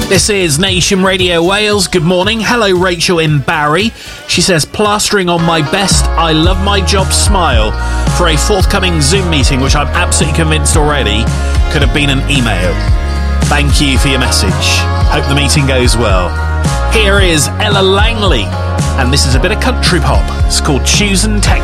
This is Nation Radio Wales. Good morning. Hello, Rachel in Barry. She says, plastering on my best I love my job smile for a forthcoming Zoom meeting, which I'm absolutely convinced already could have been an email. Thank you for your message. Hope the meeting goes well. Here is Ella Langley, and this is a bit of country pop. It's called Choosing Texas.